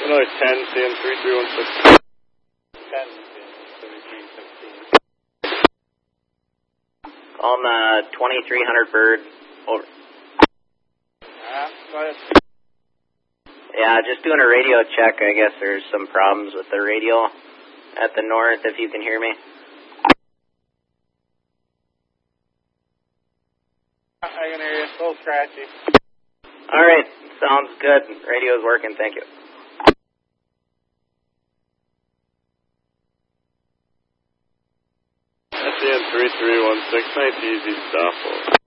Illinois 10, CN 3316. 10, CN 3316. On the 2300 bird, over. Go ahead. Yeah, just doing a radio check. I guess there's some problems with the radio at the north, if you can hear me. I can hear you. A little scratchy. All right, sounds good. Radio's working, thank you. SCN 3316, nice easy stuff.